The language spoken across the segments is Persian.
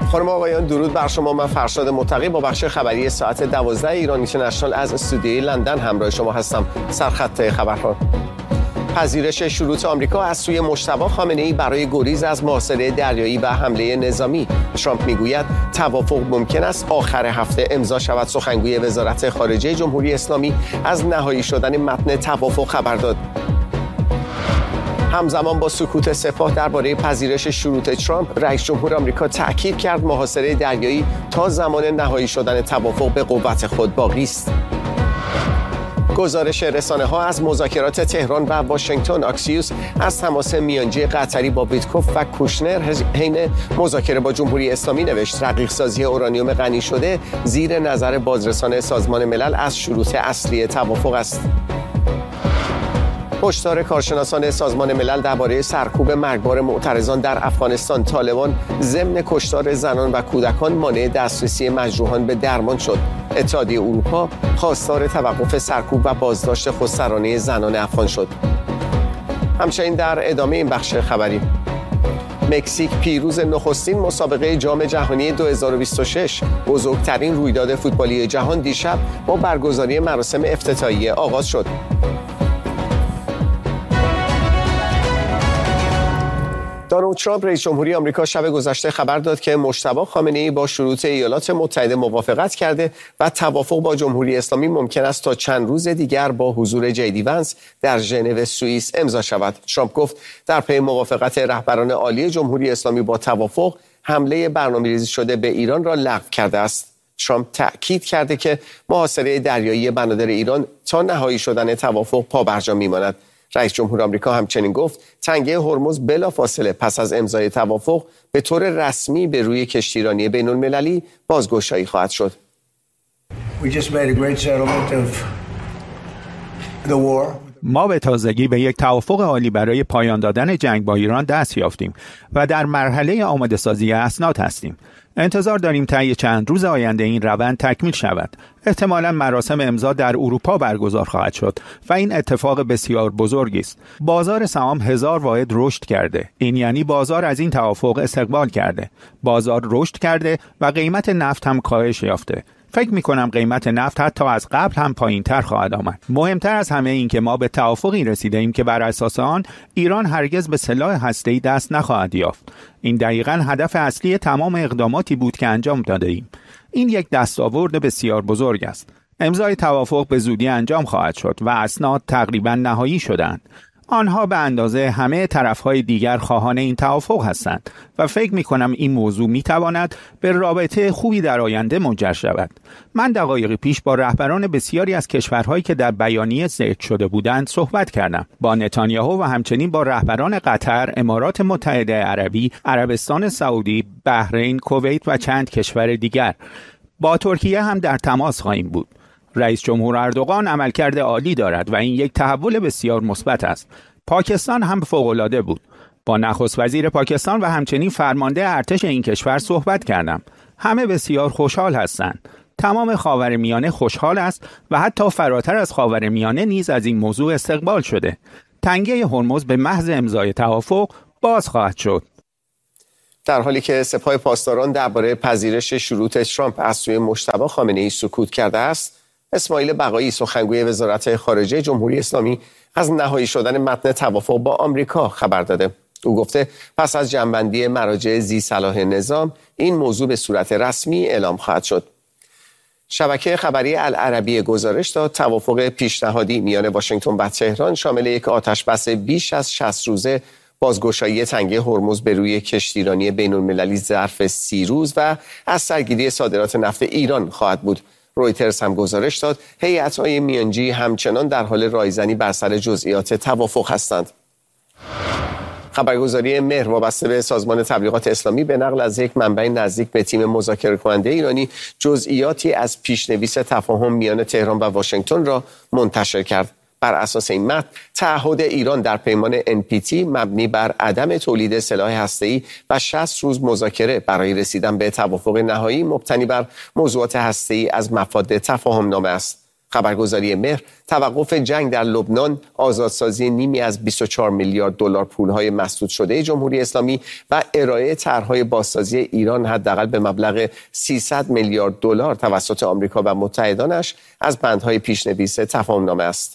خانم و آقایان درود بر شما. من فرشاد متقی با بخش خبری ساعت 12 ایران اینترنشنال از استودیوی لندن همراه شما هستم. سرخط خبرها: پذیرش شروط آمریکا از سوی مجتبی خامنه‌ای برای گریز از محاصره دریایی و حمله نظامی. ترامپ میگوید توافق ممکن است آخر هفته امضا شود. سخنگوی وزارت خارجه جمهوری اسلامی از نهایی شدن متن توافق خبر داد. همزمان با سکوت سپاه درباره پذیرش شروط ترامپ، رئیس جمهور آمریکا تأکید کرد محاصره دریایی تا زمان نهایی شدن توافق به قوت خود باقی است. گزارش رسانه‌ها از مذاکرات تهران و واشنگتن: آکسیوس از تماس میانجی قطری با ویتکوف و کوشنر حین مذاکره با جمهوری اسلامی نوشت رقیق‌سازی اورانیوم غنی شده زیر نظر بازرسان سازمان ملل از شروط اصلی توافق است. هشدار کارشناسان سازمان ملل درباره سرکوب مرگبار معترضان در افغانستان: طالبان ضمن کشتار زنان و کودکان مانع دسترسی مجروحان به درمان شد. اتحادیه اروپا خواستار توقف سرکوب و بازداشت خودسرانه زنان افغان شد. همچنین در ادامه این بخش خبری: مکزیک پیروز نخستین مسابقه جام جهانی 2026، بزرگترین رویداد فوتبالی جهان، دیشب با برگزاری مراسم افتتاحیه آغاز شد. دونالد ترامپ رئیس جمهوری آمریکا شب گذشته خبر داد که مجتبی خامنه‌ای با شروط ایالات متحده موافقت کرده و توافق با جمهوری اسلامی ممکن است تا چند روز دیگر با حضور جی ونس در ژنو سوئیس امضا شود. ترامپ گفت در پی موافقت رهبران عالی جمهوری اسلامی با توافق، حمله برنامه‌ریزی شده به ایران را لغو کرده است. ترامپ تأکید کرده که محاصره دریایی بنادر ایران تا نهایی شدن توافق پابرجا میماند. رئیس جمهور آمریکا همچنین گفت تنگه هرمز بلافاصله پس از امضای توافق به طور رسمی به روی کشتیرانی بین‌المللی بازگشایی خواهد شد. ما به تازگی به یک توافق عالی برای پایان دادن جنگ با ایران دست یافتیم و در مرحله آماده سازی اسناد هستیم. انتظار داریم طی چند روز آینده این روند تکمیل شود. احتمالاً مراسم امضا در اروپا برگزار خواهد شد و این اتفاق بسیار بزرگی است. بازار سهام 1000 واحد رشد کرده. این یعنی بازار از این توافق استقبال کرده. بازار رشد کرده و قیمت نفت هم کاهش یافته. فکر می‌کنم قیمت نفت حتی از قبل هم پایین‌تر خواهد آمد. مهمتر از همه این که ما به توافقی رسیدیم که بر اساس آن ایران هرگز به سلاح هسته‌ای دست نخواهد یافت. این دقیقاً هدف اصلی تمام اقداماتی بود که انجام داده‌ایم. این یک دستاورد بسیار بزرگ است. امضای توافق به زودی انجام خواهد شد و اسناد تقریباً نهایی شدند. آنها به اندازه همه طرفهای دیگر خواهان این توافق هستند و فکر می‌کنم این موضوع می‌تواند به رابطه خوبی در آینده منجر شود. من دقایقی پیش با رهبران بسیاری از کشورهایی که در بیانیه ذکر شده بودند صحبت کردم. با نتانیاهو و همچنین با رهبران قطر، امارات متحده عربی، عربستان سعودی، بحرین، کویت و چند کشور دیگر. با ترکیه هم در تماس خواهیم بود. رئیس جمهور اردوغان عملکرد عالی دارد و این یک تحول بسیار مثبت است. پاکستان هم فوق‌العاده بود. با نخست وزیر پاکستان و همچنین فرمانده ارتش این کشور صحبت کردم. همه بسیار خوشحال هستند. تمام خاورمیانه خوشحال است و حتی فراتر از خاورمیانه نیز از این موضوع استقبال شده. تنگه هرمز به محض امضای توافق باز خواهد شد. در حالی که سپاه پاسداران درباره پذیرش شروط ترامپ از سوی مجتبی خامنه‌ای سکوت کرده است، اسماعیل بقایی سخنگوی وزارت خارجه جمهوری اسلامی از نهایی شدن متن توافق با آمریکا خبر داده. او گفته پس از جمع‌بندی مراجع ذی صلاح نظام این موضوع به صورت رسمی اعلام خواهد شد. شبکه خبری العربیه گزارش داد توافق پیشنهادی میان واشنگتن و تهران شامل یک آتشبس بیش از 60 روزه، بازگشایی تنگه هرمز به روی کشتیرانی بین‌المللی ظرف 30 روز و از سرگیری صادرات نفت ایران خواهد بود. رویترز هم گزارش داد هیئت‌های میانجی همچنان در حال رایزنی بر سر جزئیات توافق هستند. خبرگزاری مهر وابسته به سازمان تبلیغات اسلامی به نقل از یک منبع نزدیک به تیم مذاکره کننده ایرانی جزئیاتی از پیشنویس تفاهم میان تهران و واشنگتن را منتشر کرد. بر اساس این متن تعهد ایران در پیمان NPT مبنی بر عدم تولید سلاح هسته‌ای و 60 روز مذاکره برای رسیدن به توافق نهایی مبتنی بر موضوعات هسته‌ای از مفاد تفاهم نامه است. خبرگزاری مهر توقف جنگ در لبنان، آزادسازی نیمی از 24 میلیارد دلار پولهای مسدود شده جمهوری اسلامی و ارائه طرح‌های بازسازی ایران حداقل به مبلغ 300 میلیارد دلار توسط آمریکا و متحدانش از بندهای پیشنویس تفاهم‌نامه است.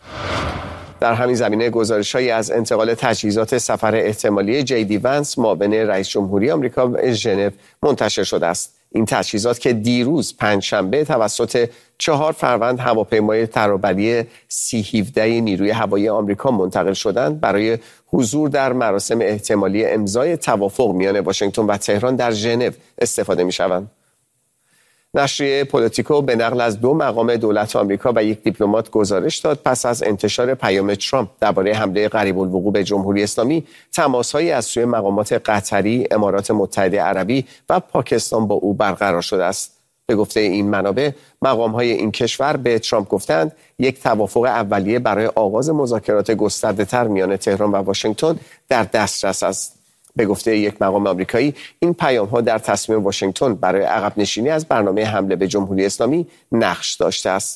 در همین زمینه گزارش‌هایی از انتقال تجهیزات سفر احتمالی جی ونس معاون رئیس جمهوری آمریکا به ژنو منتشر شده است. این تجهیزات که دیروز پنجشنبه توسط 4 فروند هواپیمای ترابری C-17 نیروی هوایی آمریکا منتقل شدند، برای حضور در مراسم احتمالی امضای توافق میان واشنگتن و تهران در ژنو استفاده می‌شوند. نشریه پولیتیکو به نقل از 2 مقام دولت آمریکا و 1 دیپلمات گزارش داد پس از انتشار پیام ترامپ درباره حمله قریب الوقوع به جمهوری اسلامی، تماس‌هایی از سوی مقامات قطری، امارات متحده عربی و پاکستان با او برقرار شده است. به گفته این منابع، مقام‌های این کشور به ترامپ گفتند یک توافق اولیه برای آغاز مذاکرات گسترده‌تر میان تهران و واشنگتن در دسترس است. به گفته یک مقام آمریکایی، این پیام‌ها در تصمیم واشنگتن برای عقب نشینی از برنامه حمله به جمهوری اسلامی نقش داشته است.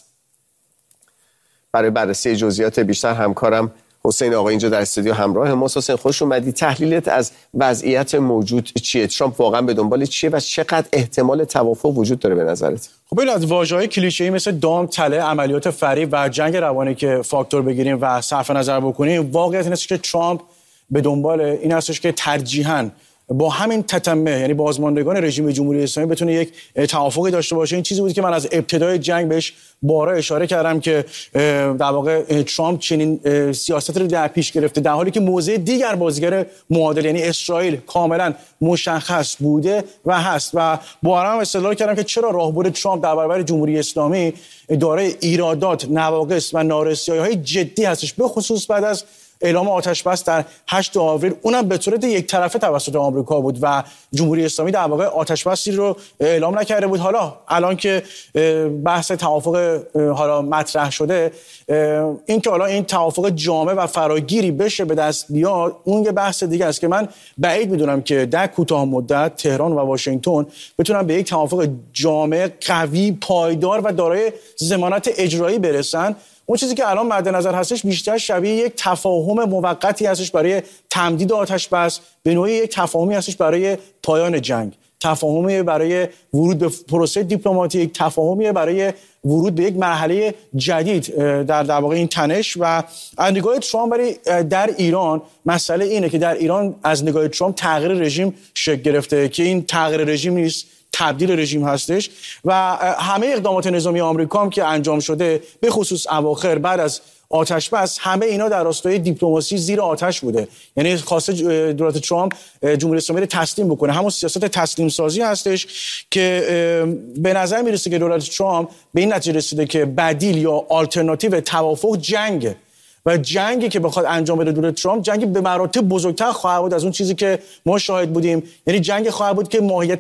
برای بررسی جزئیات بیشتر همکارم حسین آقا اینجا در استودیو همراه ماست. حسین، خوش اومدی. تحلیلت از وضعیت موجود چیه؟ ترامپ واقعا به دنبال چیه و چقدر احتمال توافق وجود داره به نظرت؟ خب این از واژه‌های کلیشه‌ای مثل دام، تله، عملیات فریب و جنگ روانی که فاکتور بگیریم و صرف نظر بکنیم، واقعیت این است که ترامپ به دنبال این هستش که ترجیحاً با همین تتمه، یعنی بازماندگان رژیم جمهوری اسلامی، بتونه یک توافقی داشته باشه. این چیزی بود که من از ابتدای جنگ بهش بارها اشاره کردم که در واقع ترامپ چنین سیاست رو در پیش گرفته، در حالی که موضع دیگر بازیگر معادل یعنی اسرائیل کاملا مشخص بوده و هست. و بارها هم استدلال کردم که چرا راهبر ترامپ در برابر جمهوری اسلامی دارای ایرادات، نواقص و نارسی‌هایی جدی هستش، به خصوص بعد از اعلام آتش بس در 8 آوریل، اونم به صورت یک طرفه توسط آمریکا بود و جمهوری اسلامی در واقع آتش بسی رو اعلام نکرده بود. حالا الان که بحث توافق حالا مطرح شده، این که حالا این توافق جامع و فراگیری بشه به دست بیاد، اون یه بحث دیگه است که من بعید میدونم که در کوتاه مدت تهران و واشنگتن بتونن به یک توافق جامع، قوی، پایدار و دارای ضمانت اجرایی برسن. اون چیزی که الان مد نظر هستش بیشتر شبیه یک تفاهم موقتی هستش برای تمدید آتش بس، به نوعی یک تفاهمی هستش برای پایان جنگ، تفاهمی برای ورود به پروسه دیپلماتیک، تفاهمی برای ورود به یک مرحله جدید در واقع این تنش. و از نگاه ترامپ برای در ایران، مسئله اینه که در ایران از نگاه ترامپ تغییر رژیم شکل گرفته که این تغییر رژیم نیست، تبدیل رژیم هستش. و همه اقدامات نظامی آمریکا هم که انجام شده، به خصوص اواخر بعد از آتش بس، همه اینا در راستای دیپلماسی زیر آتش بوده. یعنی خواسته دولت ترامپ جمهوری اسلامی رو تسلیم بکنه، همون سیاست تسلیم سازی هستش که به نظر میرسه که دولت ترامپ به این نتیجه رسیده که بدیل یا آلترناتیو توافق جنگه و جنگی که بخواد انجام بده دولت ترامپ، جنگی به مراتب بزرگتر خواهد بود از اون چیزی که ما شاهد بودیم. یعنی جنگ خواهد بود که ماهیت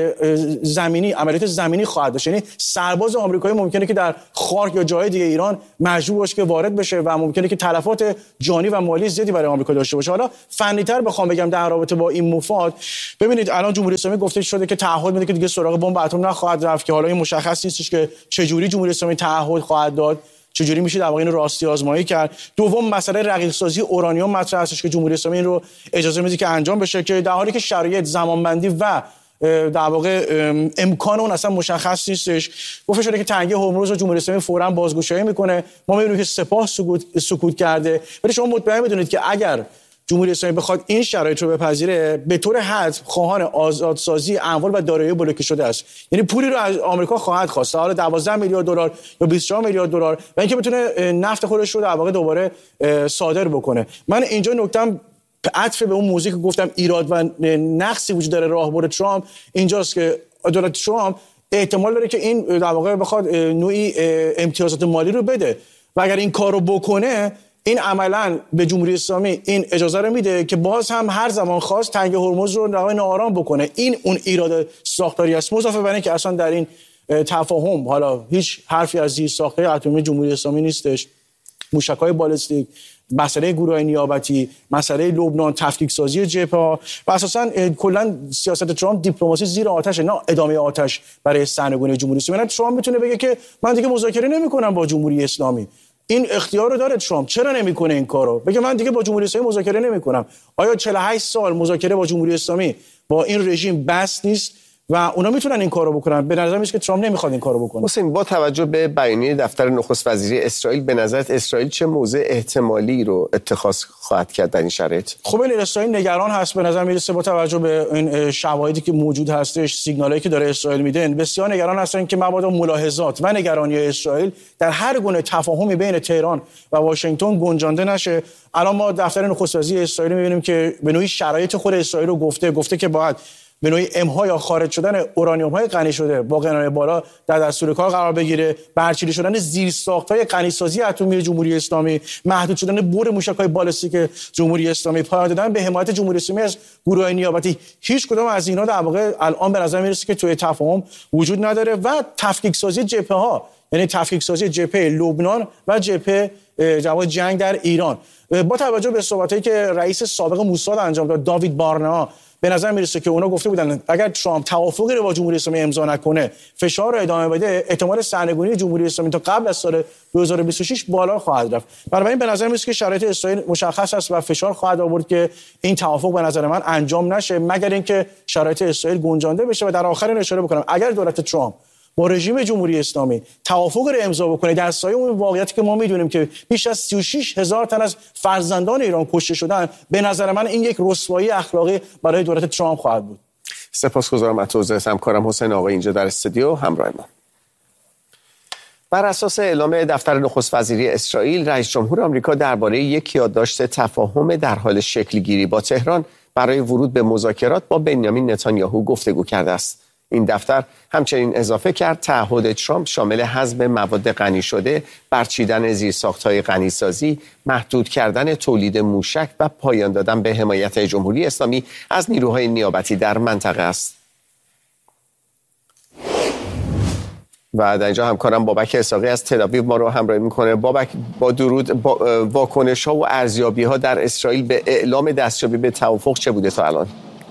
زمینی، عملیات زمینی خواهد داشت. یعنی سرباز آمریکایی ممکنه که در خارک یا جای دیگه ایران مجبور باشه که وارد بشه و ممکنه که تلفات جانی و مالی زیادی برای آمریکا داشته باشه. حالا فنی‌تر بخوام بگم در رابطه با این مفاد، ببینید الان جمهوری اسلامی گفته شده که تعهد میده که دیگه سراغ بمب اتم نخواهد رفت، که حالا این مشخص نیستش که چه جوری جمهوری اسلامی تعهد خواهد داد، چجوری میشه در واقع این راستی آزمایی کرد. دوم، مسئله رقیق سازی اورانیوم مطرح هستش که جمهوری اسلامی این رو اجازه میده که انجام بشه، که در حالی که شرایط، زمانبندی و در واقع امکان اون اصلا مشخص نیستش. گفته شده که تنگه هرمز رو جمهوری اسلامی فوراً بازگشایی میکنه. ما میبینیم که سپاه سکوت کرده. ولی شما مطمئن بدونید که اگر جمهوری اسلامی بخواد این شرایط رو بپذیره، به طور حتم خواهان آزادسازی اموال و دارایی بلوکه شده است. یعنی پولی رو از آمریکا خواهد خواست، حالا 12 میلیارد دلار یا 24 میلیارد دلار، و اینکه بتونه نفت خودش رو در واقع دوباره صادر بکنه. من اینجا نکتم عطف به اون موضوعی که گفتم ایراد و نقصی وجود داره راهبر ترامپ، اینجاست که دولت ترامپ احتمال داره که این در واقع بخواد نوعی امتیازات مالی رو بده و اگر این کارو بکنه، این عملاً به جمهوری اسلامی این اجازه رو میده که باز هم هر زمان خواست تنگ هرمز رو ناآرام بکنه. این اون ایراد ساختاری است، مضافه بر این که اصلا در این تفاهم حالا هیچ حرفی از زیر ساخته اتمی جمهوری اسلامی نیستش. موشک‌های بالستیک مسئله گروه‌های نیابتی، مسئله لبنان، تفکیک سازی جبهه‌ها و اساساً کلا سیاست ترامپ دیپلماسی زیر آتش، نه ادامه آتش برای سرنگونی جمهوری اسلامی. ترامپ میتونه بگه که من دیگه مذاکره نمی‌کنم با جمهوری اسلامی. این اختیار رو داره ترامپ. چرا نمی‌کنه این کارو؟ بگه من دیگه با جمهوری اسلامی مذاکره نمی‌کنم. آیا 48 سال مذاکره با جمهوری اسلامی با این رژیم بس نیست و اونا میتونن این کارو بکنن؟ به نظر میاد که ترامپ نمیخواد این کارو بکنه. حسین، با توجه به بیانیه دفتر نخست وزیری اسرائیل، به نظرت اسرائیل چه موضع احتمالی رو اتخاذ خواهد کرد در این شرایط؟ خب اسرائیل نگران هست. به نظر میرسه با توجه به این شواهدی که موجود هستش، سیگنالایی که داره اسرائیل میده، بسیار نگران هستن که مبادا ملاحظات و نگرانی اسرائیل در هر گونه تفاهمی بین تهران و واشنگتن گنجانده نشه. الان ما دفتر نخست وزیری اسرائیل میبینیم که به نوعی شرایط خود اسرائیل رو گفته که باید به نوعی امها یا خارج شدن اورانیوم‌های غنی شده با قنای بالا در دستور کار قرار بگیره، برچیده شدن زیرساخت‌های غنی‌سازی اتمی جمهوری اسلامی، محدود شدن بور موشک‌های بالستیک جمهوری اسلامی، پایان دادن به حمایت جمهوری اسلامی از گروه‌های نیابتی. هیچ کدام از اینها در واقع الان به نظر میرسه که توی تفاهم وجود نداره و تفکیک سازی جبهه‌ها، یعنی تفکیک سازی جبهه لبنان و جبهه جنگ در ایران، با توجه به صحبتایی که رئیس سابق موساد انجام داد، داوید بارنها، به نظر میرسه که اونا گفته بودن اگر ترامپ توافقی رو با جمهوری اسلامی امضا نکنه، فشار رو ادامه بده، احتمال سرنگونی جمهوری اسلامی تا قبل از سال 2026 بالا خواهد رفت. بنابراین به نظر میرسه که شرایط اسرائیل مشخص است و فشار خواهد آورد که این توافق به نظر من انجام نشه، مگر اینکه شرایط اسرائیل گنجانده بشه. و در آخر این اشاره بکنم اگر دولت ترامپ با رژیم جمهوری اسلامی توافق رو امضا بکنه، در سایه اون واقعیتی که ما میدونیم که بیش از 36,000 تن از فرزندان ایران کشته شدن، به نظر من این یک رسوایی اخلاقی برای دولت ترامپ خواهد بود. سپاسگزارم از توضیحات همکارم حسین آقایی اینجا در استودیو همراه ما. بر اساس اعلام دفتر نخست وزیری اسرائیل، رئیس جمهور آمریکا درباره یک یادداشت تفاهم در حال شکل‌گیری با تهران برای ورود به مذاکرات با بنیامین نتانیاهو گفتگو کرده است. این دفتر همچنین اضافه کرد تعهد ترامپ شامل حذف مواد غنی شده، برچیدن زیرساخت‌های غنی‌سازی، محدود کردن تولید موشک و پایان دادن به حمایت جمهوری اسلامی از نیروهای نیابتی در منطقه است. و در اینجا همکارم بابک اسحاقی از تل‌آویو ما رو همراهی میکنه. بابک، با درود، واکنش‌ها و ارزیابی‌ها در اسرائیل به اعلام دستیابی به توافق چه بوده تا الان؟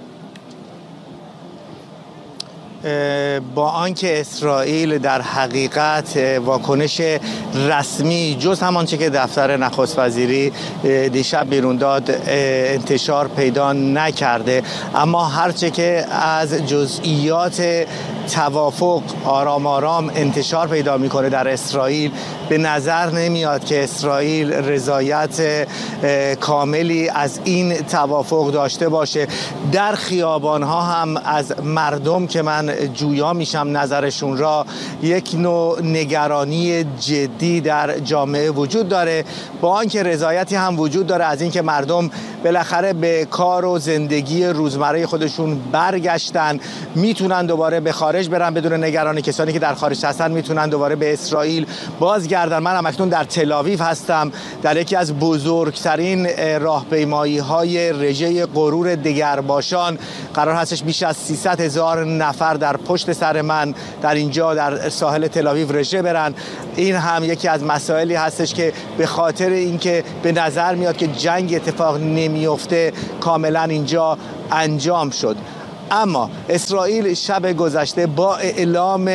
با آنکه اسرائیل در حقیقت واکنش رسمی جز همانچه که دفتر نخست وزیری دیشب بیرون داد انتشار پیدا نکرده، اما هرچه که از جزئیات توافق آرام آرام انتشار پیدا میکنه در اسرائیل، به نظر نمیاد که اسرائیل رضایت کاملی از این توافق داشته باشه. در خیابان‌ها هم از مردم که من جویا میشم نظرشون را، یک نوع نگرانی جدی در جامعه وجود داره، با آنکه رضایتی هم وجود داره از اینکه مردم بالاخره به کار و زندگی روزمره خودشون برگشتن، میتونن دوباره به خارج برن بدون نگرانی. کسانی که در خارج هستن میتونن دوباره به اسرائیل بازگردن. من هم اکنون در تل‌آویو هستم، در یکی از بزرگترین راهپیمایی‌های رژه غرور دگرباشان. قرار هستش بیش از 300,000 نفر در پشت سر من در اینجا در ساحل تل‌آویو رژه برن. این هم یکی از مسائلی هستش که به خاطر اینکه به نظر میاد که جنگ اتفاق نمیفته کاملا اینجا انجام شد. اما اسرائیل شب گذشته با اعلام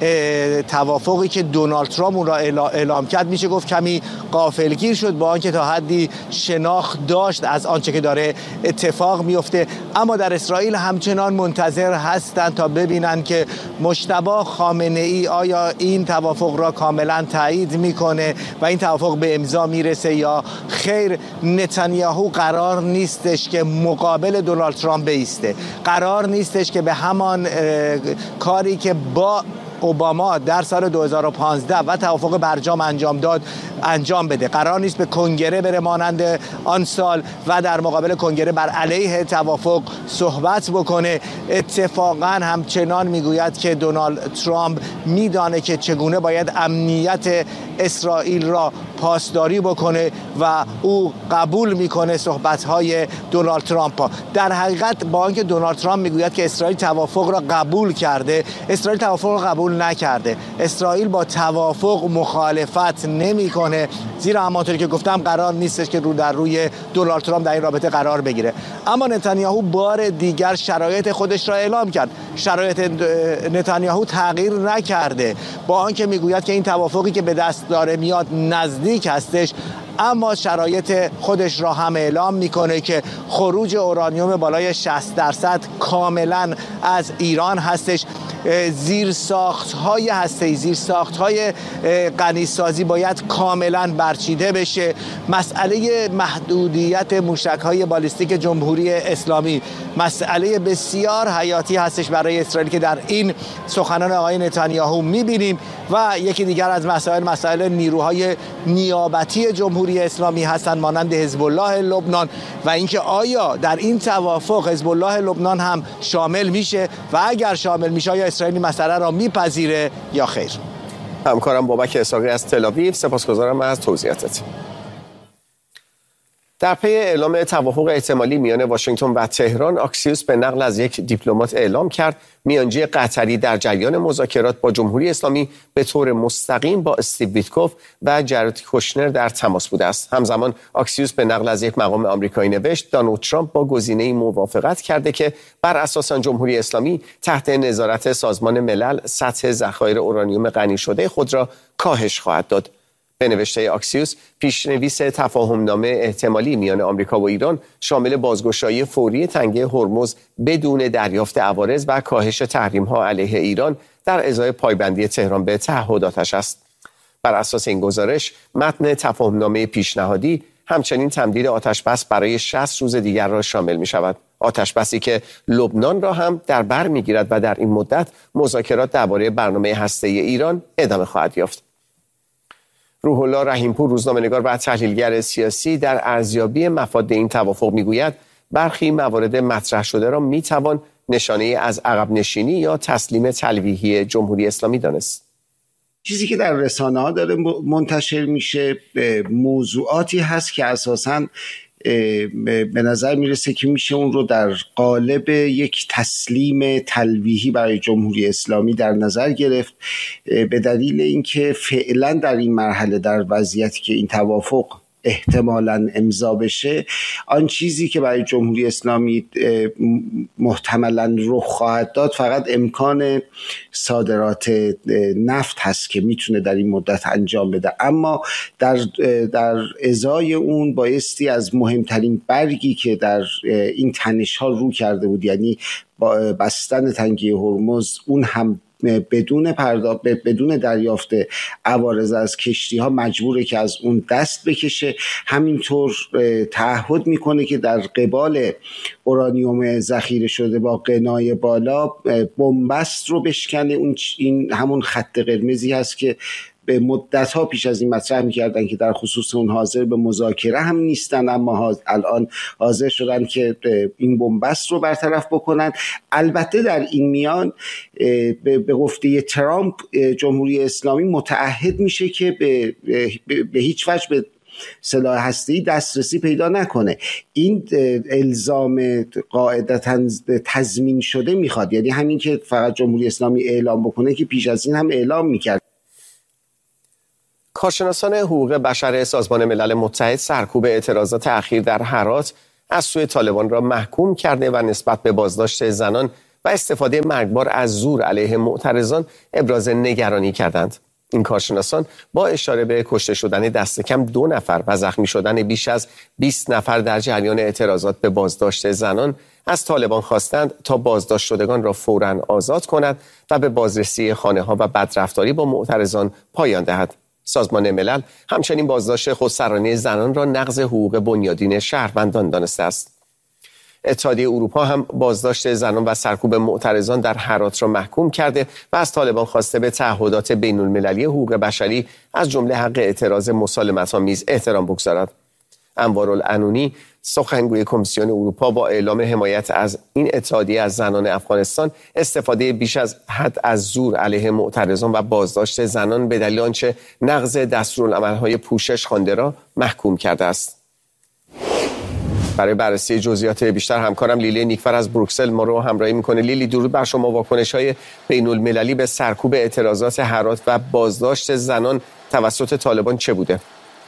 توافقی که دونالد ترامپ اون را اعلام کرد، میشه گفت کمی غافلگیر شد، با آنکه تا حدی شناخت داشت از آنچه که داره اتفاق میفته. اما در اسرائیل همچنان منتظر هستند تا ببینن که مجتبی خامنه‌ای آیا این توافق را کاملا تایید میکنه و این توافق به امضا میرسه یا خیر. نتانیاهو قرار نیستش که مقابل دونالد ترامپ بایسته، قرار نیستش که به همان کاری که با اوباما در سال 2015 و توافق برجام انجام داد انجام بده. قرار نیست به کنگره بره مانند آن سال و در مقابل کنگره بر علیه توافق صحبت بکنه. اتفاقا همچنان میگوید که دونالد ترامپ میدانه که چگونه باید امنیت اسرائیل را پاسداری بکنه و او قبول میکنه صحبت‌های دونالد ترامپ. در حقیقت با اینکه دونالد ترامپ میگوید که اسرائیل توافق را قبول کرده، اسرائیل توافق را قبول نکرده. اسرائیل با توافق مخالفت نمیکنه، زیرا همانطوری که گفتم قرار نیستش که رو در روی دونالد ترامپ در این رابطه قرار بگیره. اما نتانیاهو بار دیگر شرایط خودش را اعلام کرد. شرایط نتانیاهو تغییر نکرده، با آنکه میگوید که این توافقی که به دست داره میاد نزدیک هستش، اما شرایط خودش را هم اعلام میکنه که خروج اورانیوم بالای 60% کاملا از ایران هستش. زیرساخت‌های هسته‌ای، زیرساخت‌های غنیسازی باید کاملا برچیده بشه. مسئله محدودیت موشک‌های بالیستیک جمهوری اسلامی مسئله بسیار حیاتی هستش برای اسرائیل که در این سخنان آقای نتانیاهو می‌بینیم. و یکی دیگر از مسائل نیروهای نیابتی جمهوری اسلامی هستند مانند حزب الله لبنان، و اینکه آیا در این توافق حزب الله لبنان هم شامل میشه و اگر شامل میشه آیا اسرائیل مسئله را میپذیره یا خیر. همکارم بابک اسحاقی از تل‌آویو، سپاسگزارم از توضیحاتت. در پی اعلام توافق احتمالی میان واشنگتن و تهران، آکسیوس به نقل از یک دیپلمات اعلام کرد میانجی قطری در جریان مذاکرات با جمهوری اسلامی به طور مستقیم با استیو ویتکوف و جارد کوشنر در تماس بوده است. همزمان آکسیوس به نقل از یک مقام آمریکایی نوشت دونالد ترامپ با گزینه‌ای موافقت کرده که بر اساس آن جمهوری اسلامی تحت نظارت سازمان ملل سطح ذخایر اورانیوم غنی شده خود را کاهش خواهد داد. به نوشته آکسیوس، پیشنویس تفاهمنامه احتمالی میان آمریکا و ایران شامل بازگشایی فوری تنگه هرمز بدون دریافت عوارض و کاهش تحریم‌ها علیه ایران در ازای پایبندی تهران به تعهداتش است. بر اساس این گزارش، متن تفاهمنامه پیشنهادی همچنین تمدید آتشبس برای 60 روز دیگر را شامل می شود. آتشبسی که لبنان را هم در بر می گیرد و در این مدت مذاکرات درباره برنامه هسته‌ای ایران ادامه خواهد یافت. روح الله رحیمپور، روزنامه‌نگار و تحلیلگر سیاسی، در ارزیابی مفاد این توافق میگوید برخی موارد مطرح شده را میتوان نشانه از عقب نشینی یا تسلیم تلویحی جمهوری اسلامی دانست. چیزی که در رسانه‌ها داره منتشر میشه موضوعاتی هست که اساساً به نظر میرسه که میشه اون رو در قالب یک تسلیم تلویحی برای جمهوری اسلامی در نظر گرفت، به دلیل اینکه فعلا در این مرحله در وضعیتی که این توافق احتمالاً امضا بشه، آن چیزی که برای جمهوری اسلامی محتملاً رخ خواهد داد فقط امکان صادرات نفت هست که میتونه در این مدت انجام بده. اما در ازای اون بایستی از مهمترین برگی که در این تنش ها رو کرده بود، یعنی بستن تنگه هرمز، اون هم بدون دریافت عوارض از کشتی ها مجبوره که از اون دست بکشه. همینطور تعهد میکنه که در قبال اورانیوم ذخیره شده با قنای بالا بنبست رو بشکنه. این همون خط قرمزی هست که به مدت‌ها پیش از این مطرح می‌کردن که در خصوص اون حاضر به مذاکره هم نیستن، اما الان حاضر شدن که این بنبست رو برطرف بکنن. البته در این میان به گفته ترامپ جمهوری اسلامی متعهد میشه که به هیچ وجه به سلاح هسته‌ای دسترسی پیدا نکنه. این الزام قاعدتاً تضمین شده میخواد، یعنی همین که فقط جمهوری اسلامی اعلام بکنه که پیش از این هم اعلام میکرد. کارشناسان حقوق بشر سازمان ملل متحد سرکوب اعتراضات اخیر در هرات از سوی طالبان را محکوم کرده و نسبت به بازداشت زنان و استفاده مرگبار از زور علیه معترضان ابراز نگرانی کردند. این کارشناسان با اشاره به کشته شدن دست کم 2 نفر و زخمی شدن بیش از 20 نفر در جریان اعتراضات به بازداشت زنان از طالبان خواستند تا بازداشت شدگان را فوراً آزاد کند و به بازرسی خانه‌ها و بدرفتاری با معترضان پایان دهد. سازمان ملل همچنین بازداشت خودسرانه زنان را نقض حقوق بنیادین شهروندان دانسته است. اتحادیه اروپا هم بازداشت زنان و سرکوب معترضان در هرات را محکوم کرده و از طالبان خواسته به تعهدات بین المللی حقوق بشری از جمله حق اعتراض مسالمت‌آمیز احترام بگذارد. انوارالعنونی، سخنگوی کمیسیون اروپا با اعلام حمایت از این اتحادیه از زنان افغانستان استفاده بیش از حد از زور علیه معترضان و بازداشت زنان به دلیل آنچه نقض دستورالعمل‌های پوشش خوانده را محکوم کرده است. برای بررسی جزئیات بیشتر همکارم لیلی نیکفر از بروکسل ما رو همراهی میکنه. لیلی، درود بر شما. واکنش‌های بین‌المللی به سرکوب اعتراضات هرات و بازداشت زنان توسط طالبان چه بوده؟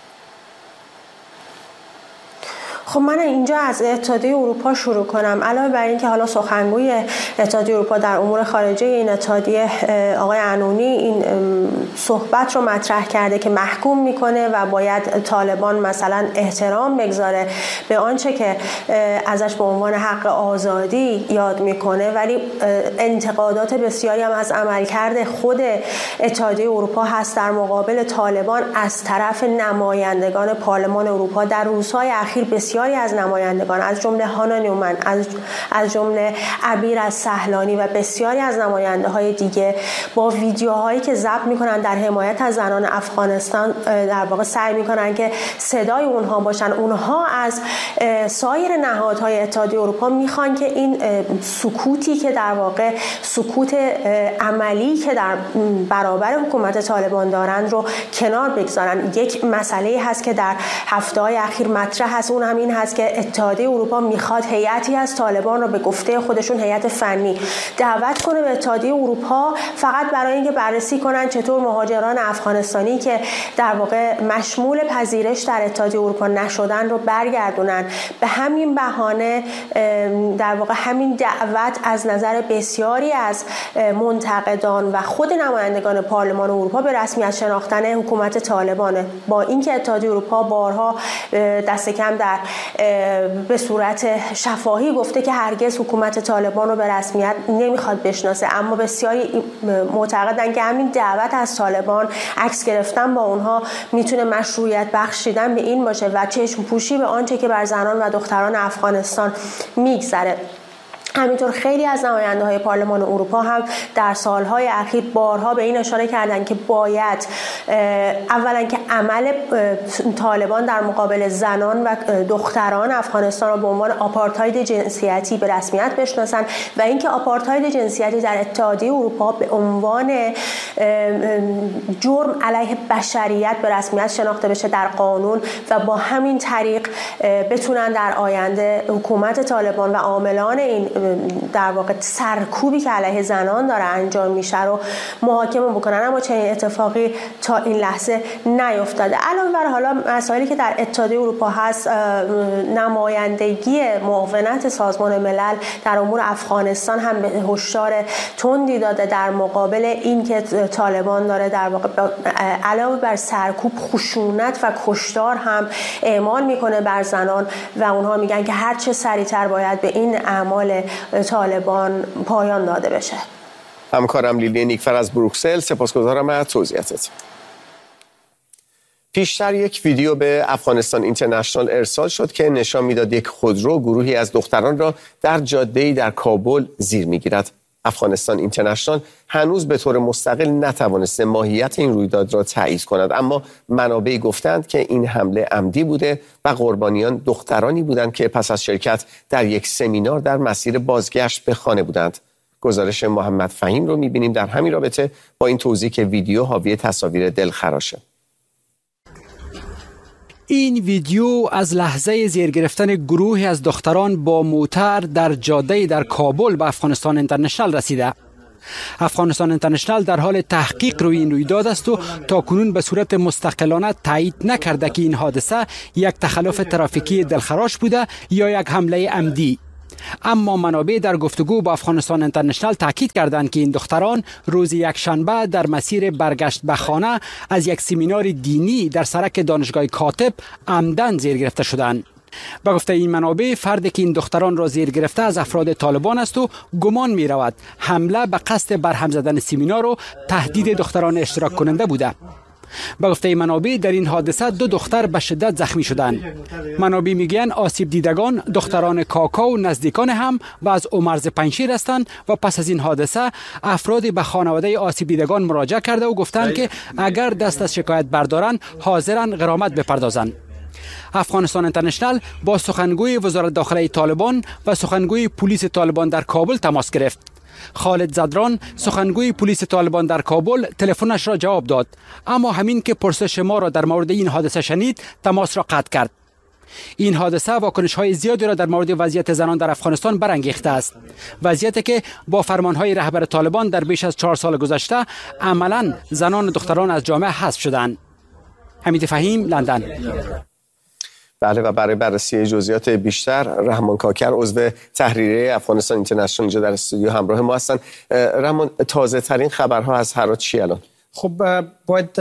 خب من اینجا از اتحادیه اروپا شروع کنم. علاوه بر اینکه حالا سخنگوی اتحادیه اروپا در امور خارجه این اتحادیه آقای عنونی این صحبت رو مطرح کرده که محکوم میکنه و باید طالبان مثلا احترام بگذاره به آنچه که ازش به عنوان حق آزادی یاد میکنه، ولی انتقادات بسیاری هم از عملکرد خود اتحادیه اروپا هست در مقابل طالبان از طرف نمایندگان پارلمان اروپا. در روزهای اخیر بسیاری از نمایندگان از جمله هانا نیومن، از جمله عبیر از سهلانی و بسیاری از نماینده های دیگه با ویدیوهایی که ضبط میکنن در حمایت از زنان افغانستان در واقع سعی میکنن که صدای اونها باشن. اونها از سایر نهادهای اتحادیه اروپا میخوان که این سکوتی که در واقع سکوت عملی که در برابر حکومت طالبان دارند رو کنار بگذارن. یک مسئله هست که در هفته‌های اخیر مطرح هست، اون هم این هست که اتحادیه اروپا میخواد هیئتی از طالبان رو به گفته خودشون هیئت فنی دعوت کنه به اتحادیه اروپا، فقط برای اینکه بررسی کنن چطور مهاجران افغانستانی که در واقع مشمول پذیرش در اتحادیه اروپا نشدن رو برگردونن. به همین بهانه در واقع همین دعوت از نظر بسیاری از منتقدان و خود نمایندگان پارلمان اروپا به رسمیت شناختن حکومت طالبانه، با اینکه اتحادیه اروپا بارها دست کم در به صورت شفاهی گفته که هرگز حکومت طالبان رو به رسمیت نمیخواد بشناسه، اما بسیاری معتقدن که همین دعوت از طالبان، عکس گرفتن با اونها میتونه مشروعیت بخشیدن به این باشه و چشم پوشی به آنچه که بر زنان و دختران افغانستان میگذره. همینطور خیلی از نماینده‌های پارلمان اروپا هم در سالهای اخیر بارها به این اشاره کردند که باید اولا که عمل طالبان در مقابل زنان و دختران افغانستان را به عنوان آپارتاید جنسیتی به رسمیت بشناسند و اینکه آپارتاید جنسیتی در اتحادیه اروپا به عنوان جرم علیه بشریت به رسمیت شناخته بشه در قانون و با همین طریق بتونن در آینده حکومت طالبان و عاملان این در واقع سرکوبی که علیه زنان داره انجام میشه رو محاکمه بکنن، اما چنین اتفاقی تا این لحظه نیفتاده. علاوه بر حالا مسائلی که در اتحادیه اروپا هست، نمایندگی معاونت سازمان ملل در امور افغانستان هم به هشدار تندی داده در مقابل این که طالبان داره در واقع علاوه بر سرکوب خشونت و کشتار هم اعمال میکنه بر زنان و اونها میگن که هر چه سریعتر باید به این اعمال طالبان پایان داده بشه. همکارم لیلی نیکفر از بروکسل، سپاسگزارم از توضیحاتت. پیشتر یک ویدیو به افغانستان اینترنشنال ارسال شد که نشان میداد یک خودرو گروهی از دختران را در جاده‌ای در کابل زیر میگیرد. افغانستان اینترنشنال هنوز به طور مستقل نتوانسته ماهیت این رویداد را تایید کند، اما منابعی گفتند که این حمله عمدی بوده و قربانیان دخترانی بودند که پس از شرکت در یک سمینار در مسیر بازگشت به خانه بودند. گزارش محمد فهیم رو می‌بینیم در همین رابطه با این توضیح که ویدیو حاوی تصاویر دلخراشه. این ویدیو از لحظه زیر گرفتن گروهی از دختران با موتر در جاده در کابل به افغانستان اینترنشنال رسیده. افغانستان اینترنشنال در حال تحقیق روی این رویداد است و تاکنون به صورت مستقلانه تایید نکرده که این حادثه یک تخلف ترافیکی دلخراش بوده یا یک حمله عمدی. اما منابع در گفتگو با افغانستان اینترنشنال تاکید کردند که این دختران روز یکشنبه در مسیر برگشت به خانه از یک سمینار دینی در سرک دانشگاه کاتب عمدن زیر گرفته شدند. به گفته این منابع، فردی که این دختران را زیر گرفته از افراد طالبان است و گمان می رود حمله به قصد برهم زدن سمینار و تهدید دختران اشتراک کننده بوده. به گفته منابع در این حادثه 2 دختر به شدت زخمی شدند. منابع میگن آسیب دیدگان دختران کاکا و نزدیکان هم و از مرز پنجشیر هستند و پس از این حادثه افرادی به خانواده آسیب دیدگان مراجعه کرده و گفتند که اگر دست از شکایت بردارن حاضرن غرامت بپردازند. افغانستان اینترنشنال با سخنگوی وزارت داخله طالبان و سخنگوی پلیس طالبان در کابل تماس گرفت. خالد زدران سخنگوی پلیس طالبان در کابل تلفنش را جواب داد، اما همین که پرسش ما را در مورد این حادثه شنید تماس را قطع کرد. این حادثه واکنش‌های زیادی را در مورد وضعیت زنان در افغانستان برانگیخته است. وضعیتی که با فرمان‌های رهبر طالبان در بیش از 4 سال گذشته عملاً زنان و دختران از جامعه حذف شدند. حمید فهیم، لندن. بله، و برای بررسی جزئیات بیشتر رحمان کاکر عضو تحریریه افغانستان اینترنشنال اینجا در استودیو همراه ما هستن. رحمان، تازه ترین خبرها از هرات چی الان؟ خب باید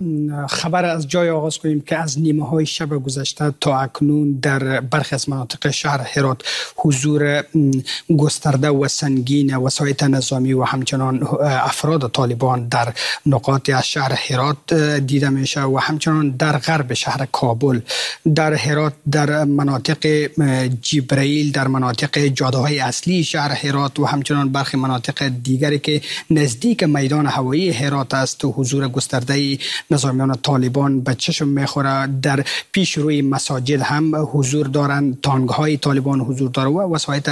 خبر از جای آغاز کنیم که از نیمه های شب گذشته تا اکنون در برخی از مناطق شهر هرات حضور گسترده و سنگین وسایط نظامی و همچنان افراد طالبان در نقاط از شهر هرات دیده میشه و همچنان در غرب شهر کابل، در هرات، در مناطق جبرائیل، در مناطق جاده های اصلی شهر هرات و همچنان برخی مناطق دیگری که نزدیک میدان هوایی هرات است و حضور گسترده نظامیان طالبان به چشم میخوره. در پیش روی مساجد هم حضور دارند، تانگ‌های طالبان حضور داره و وسایط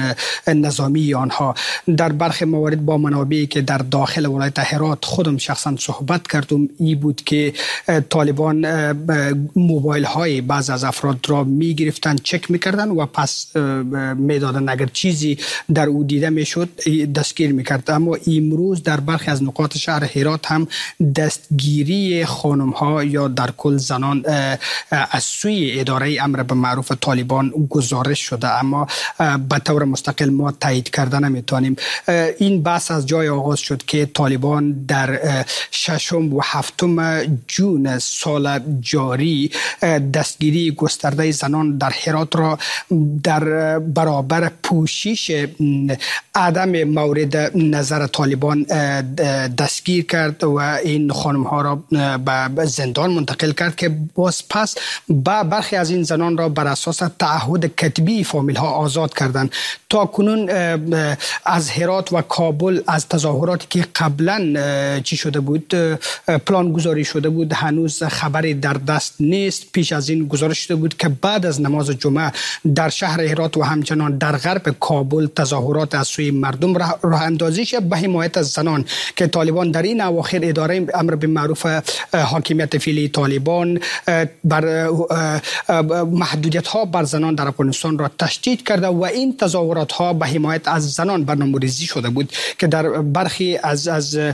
نظامی آنها. در برخی موارد با منابعی که در داخل ولایت هرات خودم شخصا صحبت کردم ای بود که طالبان موبایل های بعض از افراد را میگرفتن، چک میکردن و پس میدادن، اگر چیزی در او دیده میشد دستگیر میکرد. اما امروز در برخی از نقاط شهر هرات هم دستگیری خانم ها یا در کل زنان از سوی اداره امر به معروف طالبان گزارش شده، اما به طور مستقل ما تایید کردن نمیتونیم. این بحث از جای آغاز شد که طالبان در 6 و 7 جون سال جاری دستگیری گسترده زنان در هرات را در برابر پوشش عدم مورد نظر طالبان دستگیر کرد و این خانم ها را به زندان منتقل کرد که باز پس برخی از این زنان را بر اساس تعهد کتبی فامیل ها آزاد کردند. تا کنون از هرات و کابل از تظاهراتی که قبلا چی شده بود، پلان گذاری شده بود، هنوز خبری در دست نیست. پیش از این گزارش شده بود که بعد از نماز جمعه در شهر هرات و همچنان در غرب کابل تظاهرات از سوی مردم راه اندازی شد به حمایت از زنان که طالبان در این اواخر اداره امر به معروف حاکمیت فعلی طالبان بر محدودیت ها بر زنان در افغانستان را تشدید کرده و این تظاهرات ها به حمایت از زنان برنامه‌ریزی شده بود که در برخی از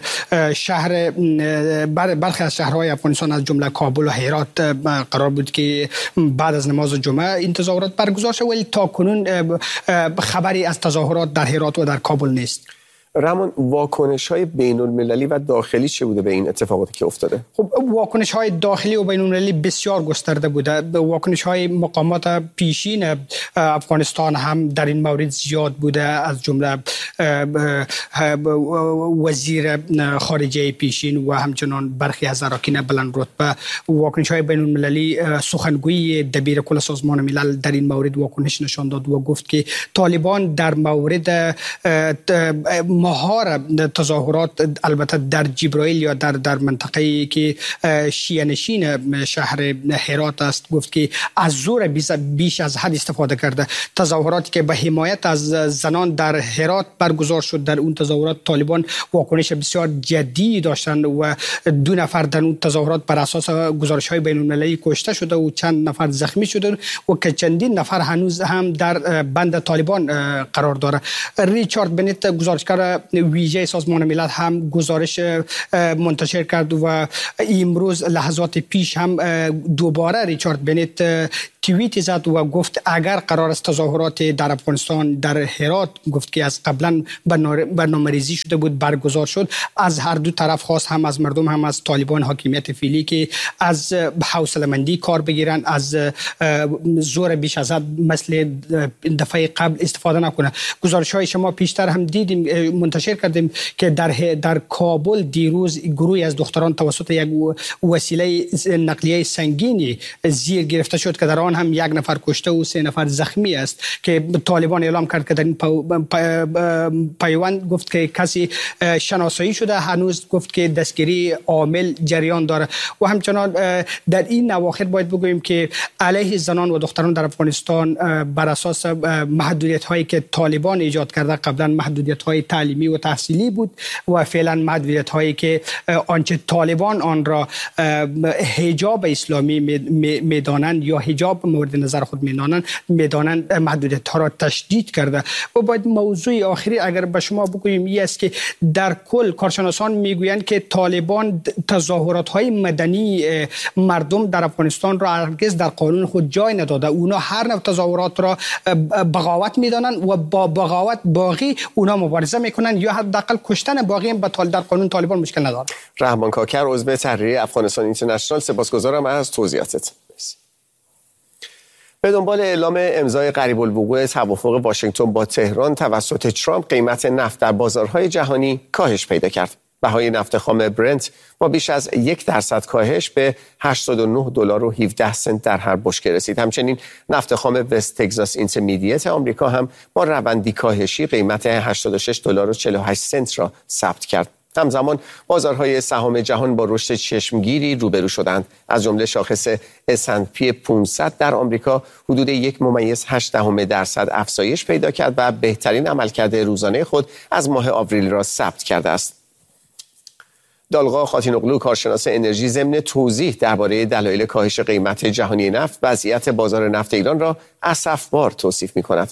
شهرهای افغانستان از جمله کابل و هرات قرار بود که بعد از نماز جمعه این تظاهرات برگزار شد، ولی تا کنون خبری از تظاهرات در هرات و در کابل نیست. رحمان، واکنش‌های بین‌المللی و داخلی چه بوده به این اتفاقاتی که افتاده؟ خب واکنش‌های داخلی و بین‌المللی بسیار گسترده بوده. واکنش‌های مقامات پیشین افغانستان هم در این مورد زیاد بوده، از جمله وزیر خارجه پیشین و همچنان برخی از اراکین بلند رتبه. واکنش‌های بین‌المللی، سخنگوی دبیر کل سازمان ملل در این مورد واکنش نشان داد و گفت که طالبان در مورد مهار تظاهرات، البته در جبرائیل یا در منطقه‌ای که شیعه نشین شهر هرات است، گفت که از زور بیش از حد استفاده کرده. تظاهراتی که به حمایت از زنان در هرات برگزار شد، در اون تظاهرات طالبان واکنش بسیار جدی داشتند و 2 نفر در اون تظاهرات بر اساس گزارش‌های بین‌المللی کشته شده و چند نفر زخمی شده و که چندین نفر هنوز هم در بند طالبان قرار داره. ریچارد بنت، گزارشگر ویژه سازمان ملل، هم گزارش منتشر کرد و امروز لحظات پیش هم دوباره ریچارد بنت توییت زد و گفت اگر قرار است تظاهرات در افغانستان در هرات، گفت که از قبلا برنامه‌ریزی شده بود، برگزار شد، از هر دو طرف خواست، هم از مردم هم از طالبان حاکمیت فعلی، که از حوصله‌مندی کار بگیرن، از زور بیش از حد مثل دفعه قبل استفاده نکنه. گزارش‌های شما پیشتر هم دیدیم، منتشر کردیم که در کابل دیروز گروهی از دختران توسط یک وسیله نقلیه سنگینی زیر گرفته شد که در آن هم 1 نفر کشته و 3 نفر زخمی است که طالبان اعلام کرد که در این پیوند گفت که کسی شناسایی شده، هنوز گفت که دستگیری عامل جریان داره. و همچنان در این اواخر باید بگوییم که علیه زنان و دختران در افغانستان بر اساس محدودیت هایی که طالبان ایجاد کرده، قبلا محدودیت های تعلیمی و تحصیلی بود و فعلا محدودیت هایی که آنچه طالبان آن را حجاب اسلامی میدانند یا حجاب مورد نظر خود میدانند محدودیت ها را تشدید کرده. و باید موضوع آخری اگر به شما بگوییم این است که در کل کارشناسان میگویند که طالبان تظاهرات های مدنی مردم در افغانستان را هرگز در قانون خود جای نداده. اونا هر نوع تظاهرات را بغاوت میدانند و با بغاوت باقی اونا مبارزه میکنن یا حداقل کشتن باقی هم در قانون طالبان مشکل نداره. رحمان کاکر، عضو تحریریه افغانستان اینترنشنال، سپاسگزارم از توضیحاتت. به دنبال اعلام امضای قریب الوقوع توافق واشنگتن با تهران توسط ترامپ، قیمت نفت در بازارهای جهانی کاهش پیدا کرد. بهای نفت خام برنت با بیش از 1% کاهش به $89.17 در هر بشکه رسید. همچنین نفت خام وست تگزاس اینترمدییت آمریکا هم با روندی کاهشی قیمت $86.48 را ثبت کرد. همزمان بازارهای سهام جهان با رشد چشمگیری روبرو شدند. از جمله شاخص S&P 500 در آمریکا حدود 1.8% افزایش پیدا کرد و بهترین عملکرد روزانه خود از ماه آوریل را ثبت کرده است. دالغا خاتینوغلو، کارشناس انرژی، ضمن توضیح درباره دلایل کاهش قیمت جهانی نفت، وضعیت بازار نفت ایران را اسفبار توصیف می‌کند.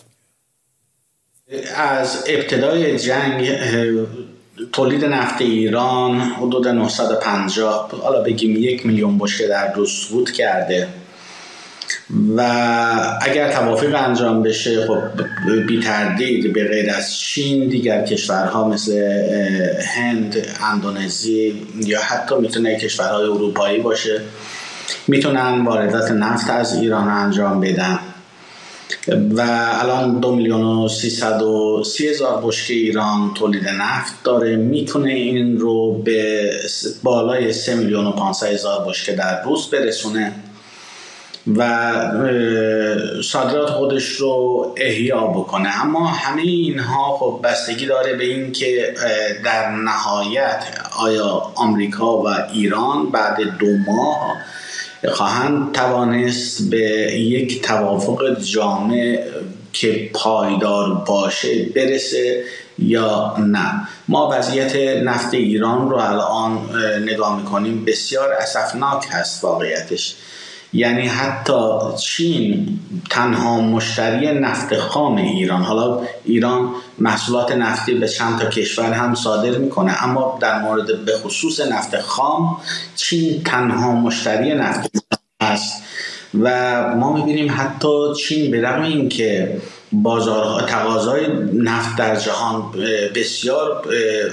از ابتدای جنگ تولید نفت ایران حدود 950 حالا بگیم 1 میلیون بشکه در روز سقوط کرده و اگر توافق انجام بشه خب بی تردید به غیر از چین دیگر کشورها مثل هند، اندونزی یا حتی میتونه کشورهای اروپایی باشه میتونن واردات نفت از ایران انجام بدن و الان 2,330,000 بشکه ایران تولید نفت داره، میتونه این رو به بالای 3,500,000 بشکه در روز برسونه و صادرات خودش رو احیا بکنه. اما همه اینها خب بستگی داره به این که در نهایت آیا آمریکا و ایران بعد 2 ماه خواهند توانست به یک توافق جامع که پایدار باشه برسه یا نه. ما وضعیت نفت ایران رو الان نگاه میکنیم بسیار اسفناک هست واقعیتش. یعنی حتی چین تنها مشتری نفت خام ایران، حالا ایران محصولات نفتی به چند تا کشور هم صادر میکنه اما در مورد به خصوص نفت خام چین تنها مشتری نفت است و ما میبینیم حتی چین به رغم این که بازارها تقاضای نفت در جهان بسیار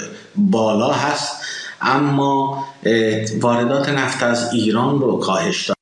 بالا هست اما واردات نفت از ایران رو کاهش داده.